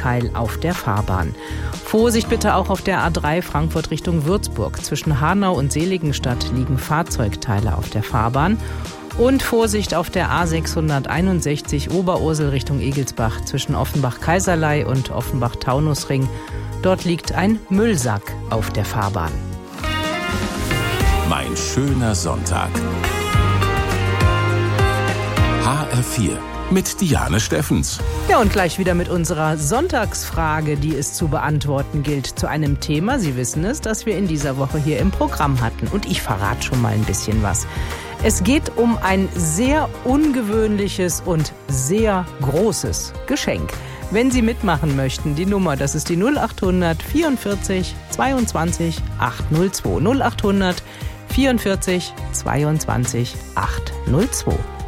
Fahrzeugteil auf der Fahrbahn. Vorsicht bitte auch auf der A3 Frankfurt Richtung Würzburg. Zwischen Hanau und Seligenstadt liegen Fahrzeugteile auf der Fahrbahn. Und Vorsicht auf der A661 Oberursel Richtung Egelsbach zwischen Offenbach-Kaiserlei und Offenbach-Taunusring. Dort liegt ein Müllsack auf der Fahrbahn. Mein schöner Sonntag. HR4 mit Diane Steffens. Ja, und gleich wieder mit unserer Sonntagsfrage, die es zu beantworten gilt, zu einem Thema, Sie wissen es, das wir in dieser Woche hier im Programm hatten. Und ich verrate schon mal ein bisschen was. Es geht um ein sehr ungewöhnliches und sehr großes Geschenk. Wenn Sie mitmachen möchten, die Nummer, das ist die 0800 44 22 802. 0800 44 22 802.